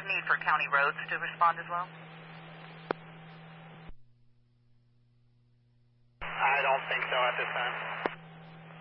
a need for county roads to respond as well? I don't think so at this time.